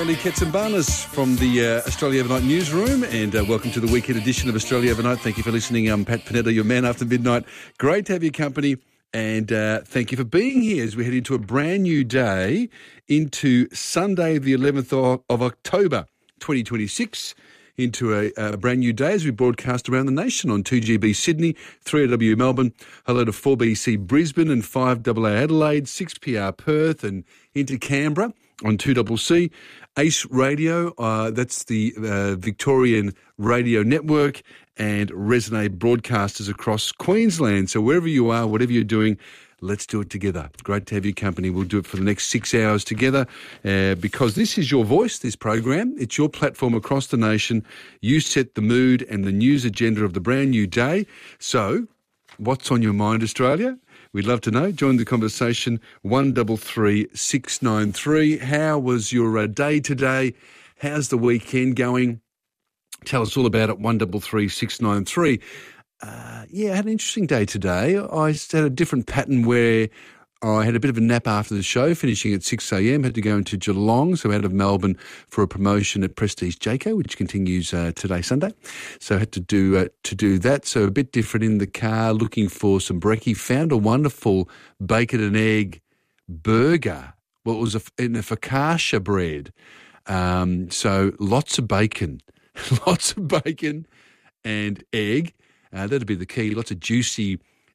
Lee Ketsambanas from the Australia Overnight newsroom, and welcome to the weekend edition of Australia Overnight. Thank you for listening. I'm Pat Panetta, your man after midnight. Great to have your company, and thank you for being here as we head into a brand new day, into Sunday the 11th of October 2026, into a brand new day as we broadcast around the nation on 2GB Sydney, 3AW Melbourne, hello to 4BC Brisbane and 5AA Adelaide, 6PR Perth and into Canberra on 2CC. Ace Radio, that's the Victorian Radio Network, and Resonate broadcasters across Queensland. So wherever you are, whatever you're doing, let's do it together. Great to have your company. We'll do it for the next 6 hours together because this is your voice, this program. It's your platform across the nation. You set the mood and the news agenda of the brand new day. So what's on your mind, Australia? We'd love to know. Join the conversation, 133 693. How was your day today? How's the weekend going? Tell us all about it, 133 693. I had an interesting day today. I had a different pattern where I had a bit of a nap after the show, finishing at 6 a.m, had to go into Geelong, so out of Melbourne for a promotion at Prestige Jayco, which continues today, Sunday. So I had to do that. So a bit different in the car, looking for some brekkie. Found a wonderful bacon and egg burger. Well, it was in a focaccia bread. So lots of bacon, and egg. That'd be the key. Lots of juicy,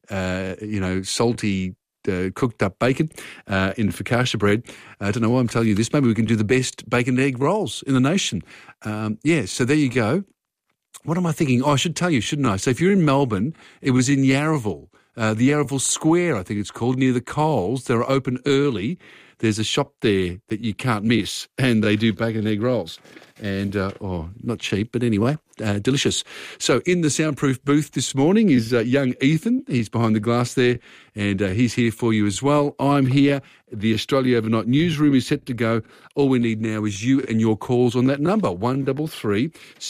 salty, cooked up bacon in focaccia bread. I don't know why I'm telling you this. Maybe we can do the best bacon and egg rolls in the nation. So there you go. What am I thinking? Oh, I should tell you, shouldn't I? So if you're in Melbourne, it was in Yarraville, the Yarraville Square, I think it's called, near the Coles. They're open early. There's a shop there that you can't miss, and they do bacon and egg rolls. And, not cheap, but anyway, delicious. So in the soundproof booth this morning is young Ethan. He's behind the glass there, and he's here for you as well. I'm here. The Australia Overnight newsroom is set to go. All we need now is you and your calls on that number, 133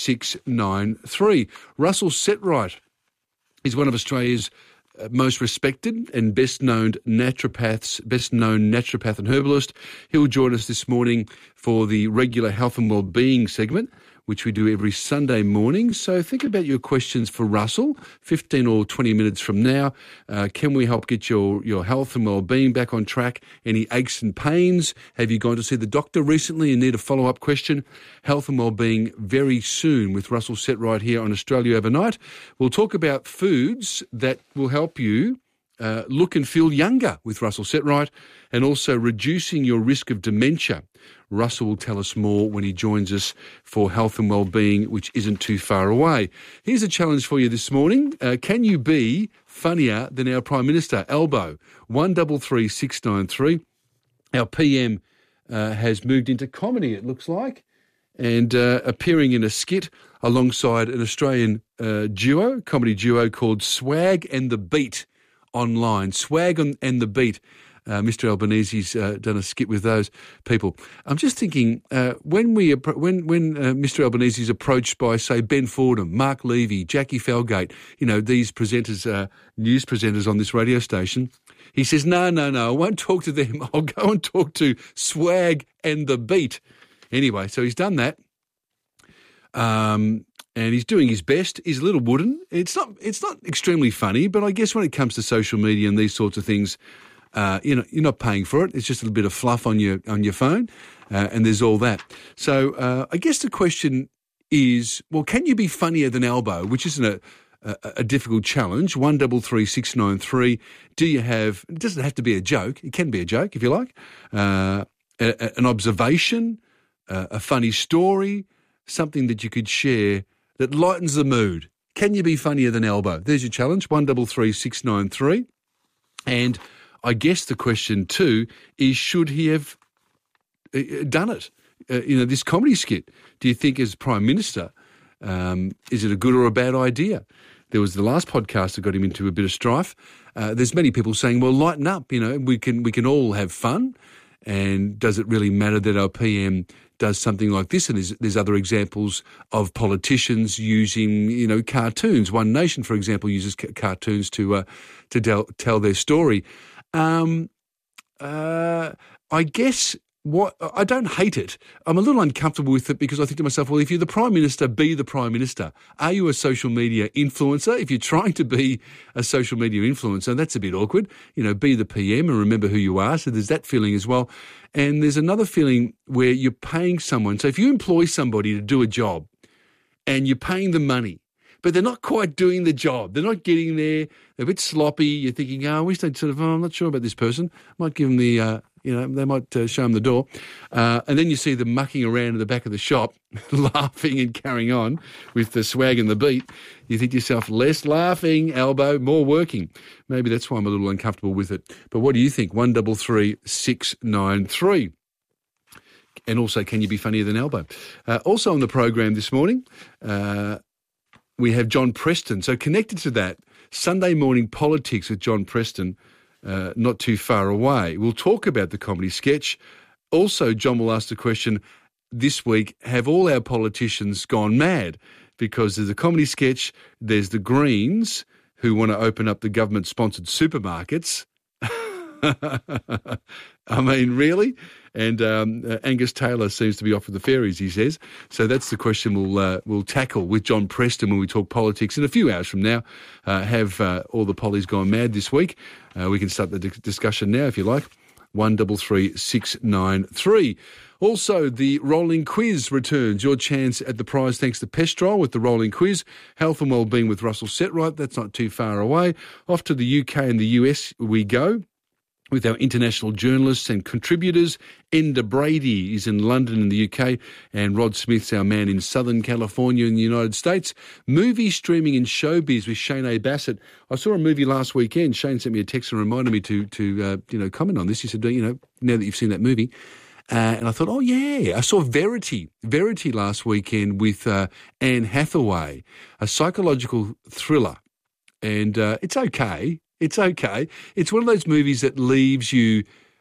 693. Russell Setright is one of Australia's most respected and best-known naturopath and herbalist. He'll join us this morning for the regular health and wellbeing segment, which we do every Sunday morning. So think about your questions for Russell, 15 or 20 minutes from now. Can we help get your health and wellbeing back on track? Any aches and pains? Have you gone to see the doctor recently and need a follow-up question? Health and wellbeing very soon with Russell Setright here on Australia Overnight. We'll talk about foods that will help you look and feel younger with Russell Setright, and also reducing your risk of dementia. Russell will tell us more when he joins us for health and wellbeing, which isn't too far away. Here's a challenge for you this morning. Can you be funnier than our Prime Minister, Albo? 133 693. Our PM has moved into comedy, it looks like, and appearing in a skit alongside an Australian comedy duo called Swag and the Beat online. Swag and the Beat. Mr. Albanese's done a skit with those people. I'm just thinking, when Mr. Albanese is approached by, say, Ben Fordham, Mark Levy, Jackie Felgate, these presenters, news presenters on this radio station, he says, no, I won't talk to them. I'll go and talk to Swag and the Beat. Anyway, so he's done that. And he's doing his best. He's a little wooden. It's not extremely funny, but I guess when it comes to social media and these sorts of things, you're not paying for it. It's just a little bit of fluff on your phone, and there's all that. So I guess the question is, well, can you be funnier than Albo? Which isn't a difficult challenge. 133 693. Do you have? It doesn't have to be a joke. It can be a joke if you like. An observation, a funny story, something that you could share that lightens the mood. Can you be funnier than Albo? There's your challenge. 133 693. And I guess the question too is, should he have done it? This comedy skit. Do you think as Prime Minister, is it a good or a bad idea? There was the last podcast that got him into a bit of strife. There's many people saying, well, lighten up, we can all have fun. And does it really matter that our PM does something like this? And there's other examples of politicians using, cartoons. One Nation, for example, uses cartoons to tell their story. I guess what I don't hate it. I'm a little uncomfortable with it because I think to myself, well, if you're the Prime Minister, be the Prime Minister. Are you a social media influencer? If you're trying to be a social media influencer, that's a bit awkward. Be the PM and remember who you are. So there's that feeling as well. And there's another feeling where you're paying someone. So if you employ somebody to do a job and you're paying them money, but they're not quite doing the job. They're not getting there. They're a bit sloppy. You're thinking, I wish they'd I'm not sure about this person. Might give them the, they might show them the door. And then you see them mucking around in the back of the shop, laughing and carrying on with the swag and the beat. You think to yourself, less laughing, Albo, more working. Maybe that's why I'm a little uncomfortable with it. But what do you think? 133 693. And also, can you be funnier than Albo? Also on the program this morning, we have John Preston. So connected to that, Sunday morning politics with John Preston, not too far away. We'll talk about the comedy sketch. Also, John will ask the question this week, have all our politicians gone mad? Because there's a comedy sketch, there's the Greens who want to open up the government-sponsored supermarkets. I mean, really? And Angus Taylor seems to be off with the fairies, he says. So that's the question we'll tackle with John Preston when we talk politics in a few hours from now. Have all the pollies gone mad this week? We can start the discussion now if you like. 133 693. Also, the rolling quiz returns. Your chance at the prize thanks to Pestrol with the rolling quiz. Health and wellbeing with Russell Setright. That's not too far away. Off to the UK and the US we go with our international journalists and contributors. Enda Brady is in London in the UK, and Rod Smith's our man in Southern California in the United States. Movie streaming in showbiz with Shane A. Bassett. I saw a movie last weekend. Shane sent me a text and reminded me to comment on this. He said, now that you've seen that movie. And I thought, oh, yeah. I saw Verity last weekend with Anne Hathaway, a psychological thriller. And it's okay. It's okay. It's one of those movies that leaves you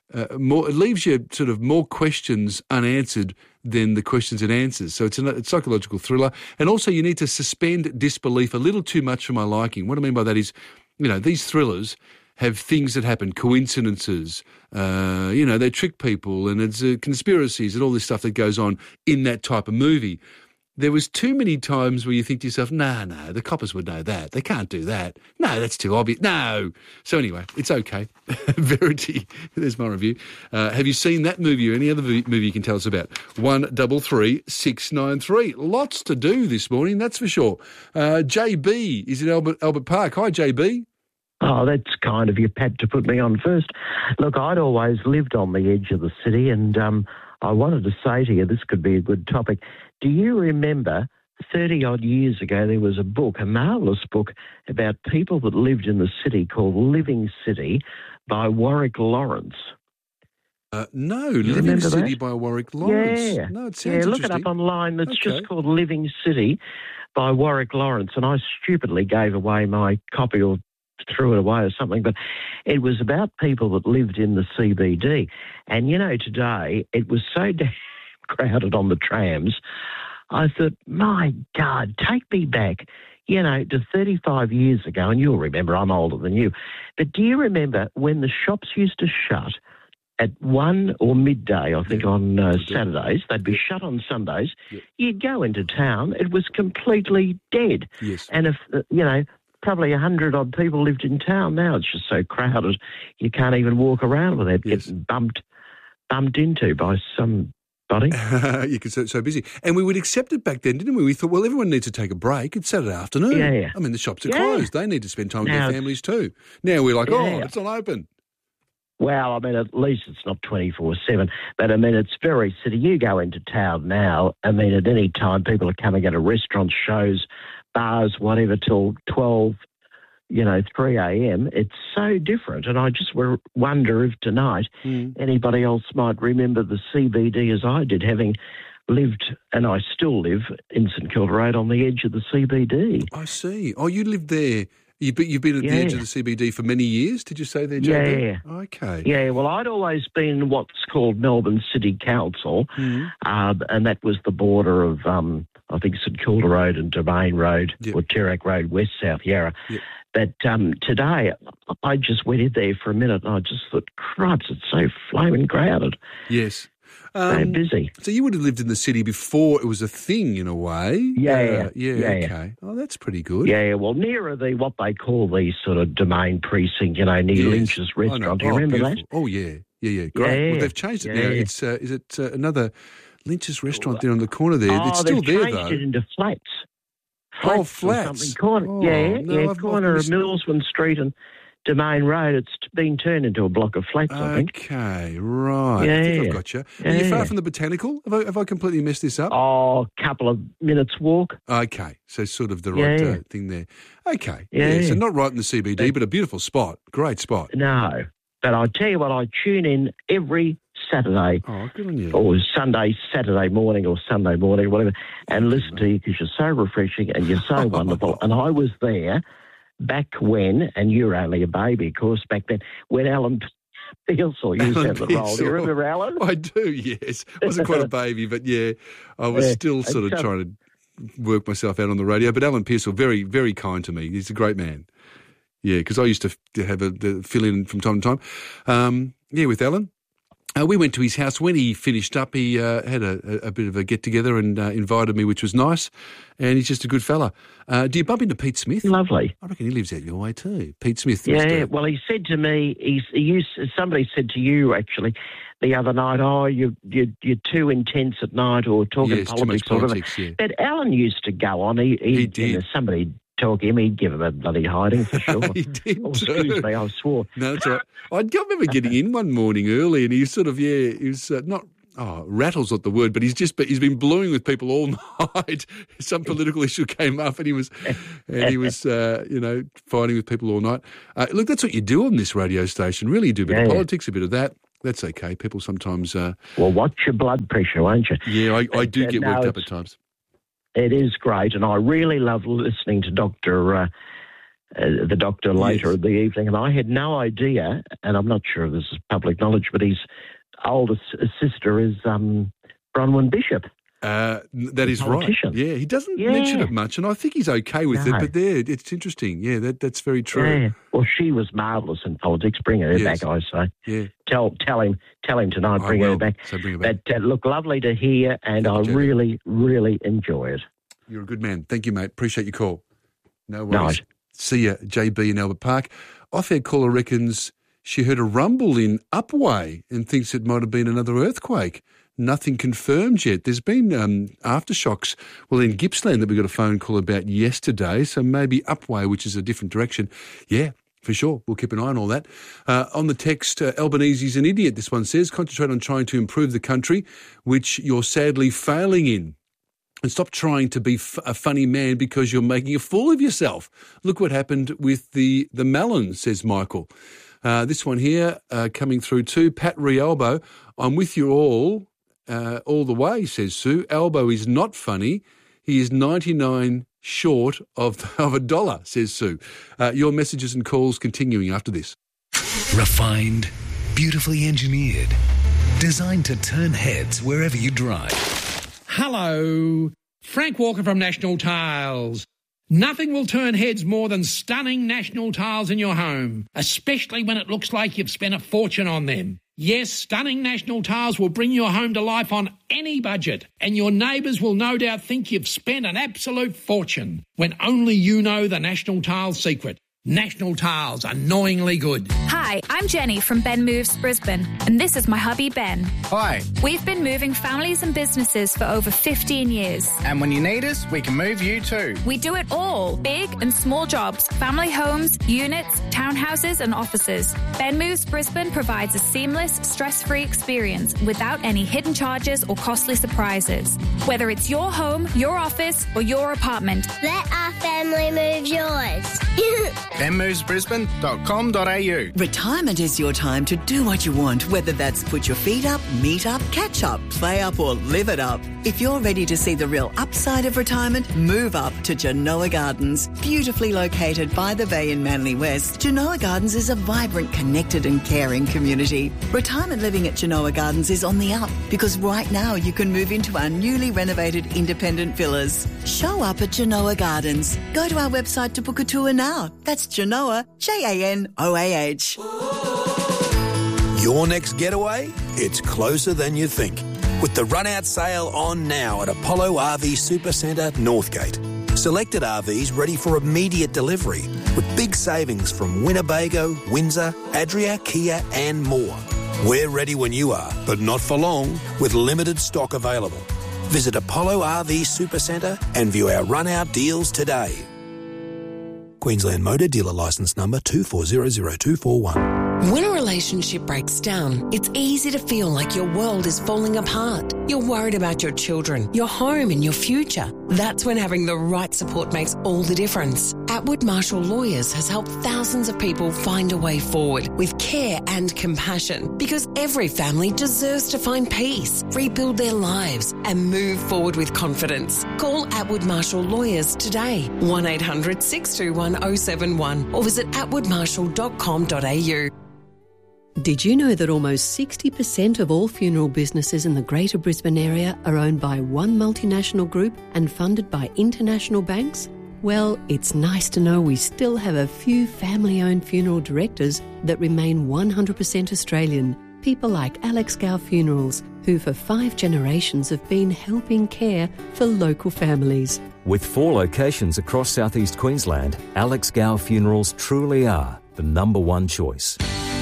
sort of more questions unanswered than the questions it answers. So it's a psychological thriller. And also you need to suspend disbelief a little too much for my liking. What I mean by that is, these thrillers have things that happen, coincidences, they trick people and it's conspiracies and all this stuff that goes on in that type of movie. There was too many times where you think to yourself, no, the coppers would know that. They can't do that. No, that's too obvious. No. So anyway, it's okay. Verity, there's my review. Have you seen that movie or any other movie you can tell us about? 133 693. Lots to do this morning, that's for sure. JB is in Albert Park. Hi, JB. Oh, that's kind of you, Pat, to put me on first. Look, I'd always lived on the edge of the city, and I wanted to say to you, this could be a good topic. Do you remember 30-odd years ago there was a book, a marvellous book, about people that lived in the city called Living City by Warwick Lawrence? No, Living City by Warwick Lawrence. Yeah. No, it sounds look it up online. It's just called Living City by Warwick Lawrence, and I stupidly gave away my copy or threw it away or something, but it was about people that lived in the CBD. And, today it was so damn crowded on the trams, I thought, my God, take me back, to 35 years ago, and you'll remember I'm older than you, but do you remember when the shops used to shut at 1 or midday, I think, on Saturdays? They'd be shut on Sundays. Yep. You'd go into town, it was completely dead. Yes. And if, probably 100-odd people lived in town. Now it's just so crowded you can't even walk around without getting bumped into by somebody. You could so busy. And we would accept it back then, didn't we? We thought, well, everyone needs to take a break. It's Saturday afternoon. Yeah. I mean, the shops are closed. They need to spend time with their families too. Now we're like, it's not open. Well, I mean, at least it's not 24/7. But, I mean, it's very city. You go into town now, I mean, at any time people are coming out of restaurants, shows, bars, whatever, till 12, 3 a.m. It's so different. And I just wonder if tonight anybody else might remember the CBD as I did, having lived, and I still live, in St Kilda Road on the edge of the CBD. I see. Oh, you lived there. You've been at the edge of the CBD for many years, did you say there, JB? Yeah. Okay. Yeah, well, I'd always been in what's called Melbourne City Council, and that was the border of, I think, St Kilda Road and Domain Road, or Terrac Road, West South Yarra. Yep. But today, I just went in there for a minute and I just thought, cripes, it's so flaming crowded. Yes. They're busy. So you would have lived in the city before it was a thing, in a way. Yeah. Okay. Oh, that's pretty good. Yeah, well, nearer what they call the sort of Domain precinct, near Lynch's restaurant. Do you remember beautiful. that? Oh, yeah. Great. Yeah. Well, they've changed it now. It's is it another Lynch's restaurant there on the corner there? It's still there, though. They've changed it into flats. Flats. Corner, corner of Millsman Street and Domain Road. It's been turned into a block of flats, I think. Okay, right. Yeah. I think I've got you. Are you far from the Botanical? Have I completely messed this up? Oh, a couple of minutes walk. Okay, so sort of the right thing there. Okay, Yeah. So not right in the CBD, but a beautiful spot. Great spot. No, but I tell you what, I tune in every Saturday. Oh, good on you. Or Saturday morning or Sunday morning, whatever, and listen to you because you're so refreshing and you're so wonderful. And I was there back when, and you were only a baby, of course, back then, when Alan Pearsall used to have the role. Do you remember Alan? I do, yes. I wasn't quite a baby, but yeah, I was still sort of trying to work myself out on the radio. But Alan Pearsall, very, very kind to me. He's a great man. Yeah, because I used to have a fill-in from time to time. With Alan. We went to his house. When he finished up, he had a bit of a get-together and invited me, which was nice. And he's just a good fella. Do you bump into Pete Smith? Lovely. I reckon he lives out your way too. Pete Smith. Yeah, well, he said to me, somebody said to you, actually, the other night, you're too intense at night or talking politics. Too much politics, yeah. But Alan used to go on. He did. Somebody talk him, he'd give him a bloody hiding for sure. He did. Oh, excuse me, I swore. No, that's all right. I remember getting in one morning early, and he sort of, he was not. Rattle's not the word, but he's been blowing with people all night. Some political issue came up, and he was fighting with people all night. Look, that's what you do on this radio station. Really, you do a bit of politics, a bit of that. That's okay. People sometimes. Well, watch your blood pressure, won't you? Yeah, I do get worked up at times. It is great, and I really love listening to the doctor later in the evening. And I had no idea, and I'm not sure if this is public knowledge, but his oldest sister is Bronwyn Bishop. That is right. Yeah, he doesn't mention it much, and I think he's okay with it. But it's interesting. Yeah, that's very true. Yeah. Well, she was marvellous in politics. Bring her back, I say. Yeah. Tell him tonight. Bring her back. So bring her back. But look, lovely to hear, and I really, really enjoy it. You're a good man. Thank you, mate. Appreciate your call. No worries. Nice. See ya, JB in Albert Park. Off-air caller reckons she heard a rumble in Upwey and thinks it might have been another earthquake. Nothing confirmed yet. There's been aftershocks, in Gippsland that we got a phone call about yesterday, so maybe Upwey, which is a different direction. Yeah, for sure. We'll keep an eye on all that. On the text, Albanese's an idiot, this one says. Concentrate on trying to improve the country, which you're sadly failing in. And stop trying to be a funny man because you're making a fool of yourself. Look what happened with the Melon, says Michael. This one here coming through too. Pat Rialbo, I'm with you all the way, says Sue. Albo is not funny. He is 99 short of $1, says Sue. Your messages and calls continuing after this. Refined, beautifully engineered, designed to turn heads wherever you drive. Hello, Frank Walker from National Tiles. Nothing will turn heads more than stunning National Tiles in your home, especially when it looks like you've spent a fortune on them. Yes, stunning National Tiles will bring your home to life on any budget, and your neighbours will no doubt think you've spent an absolute fortune when only you know the National Tiles secret. National Tiles, annoyingly good. Hi, I'm Jenny from Ben Moves Brisbane, and this is my hubby Ben. Hi. We've been moving families and businesses for over 15 years. And when you need us, we can move you too. We do it all, big and small jobs, family homes, units, townhouses and offices. Ben Moves Brisbane provides a seamless, stress-free experience without any hidden charges or costly surprises. Whether it's your home, your office or your apartment. Let our family move yours. benmovesbrisbane.com.au. Retirement is your time to do what you want, whether that's put your feet up, meet up, catch up, play up or live it up. If you're ready to see the real upside of retirement, move up to Genoa Gardens. Beautifully located by the bay in Manly West, Genoa Gardens is a vibrant, connected and caring community. Retirement living at Genoa Gardens is on the up because right now you can move into our newly renovated independent villas. Show up at Genoa Gardens. Go to our website to book a tour now. That's Genoa, Janoah. Your next getaway it's closer than you think. With the run-out sale on now at Apollo RV Supercentre, Northgate. Selected RVs ready for immediate delivery with big savings from Winnebago, Windsor, Adria, Kia and more. We're ready when you are, but not for long, with limited stock available. Visit Apollo RV Supercentre and view our run-out deals today. Queensland Motor Dealer Licence Number 2400241. When a relationship breaks down, it's easy to feel like your world is falling apart. You're worried about your children, your home and your future. That's when having the right support makes all the difference. Atwood Marshall Lawyers has helped thousands of people find a way forward with care and compassion, because every family deserves to find peace, rebuild their lives and move forward with confidence. Call Atwood Marshall Lawyers today, 1800 621 071 or visit atwoodmarshall.com.au. Did you know that almost 60% of all funeral businesses in the Greater Brisbane area are owned by one multinational group and funded by international banks? Well, it's nice to know we still have a few family-owned funeral directors that remain 100% Australian. People like Alex Gow Funerals, who for 5 generations have been helping care for local families. With 4 locations across southeast Queensland, Alex Gow Funerals truly are the number one choice.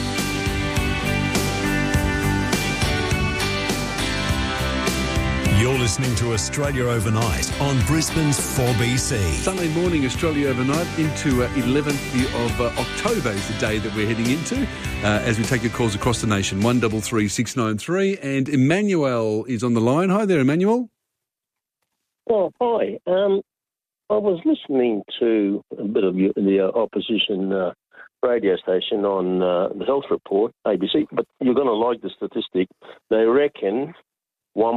You're listening to Australia Overnight on Brisbane's 4BC. Sunday morning, Australia Overnight into 11th of October is the day that we're heading into as we take your calls across the nation. 133 693. And Emmanuel is on the line. Hi there, Emmanuel. Oh, hi. I was listening to a bit of the opposition radio station on the Health Report, ABC, but you're going to like the statistic. They reckon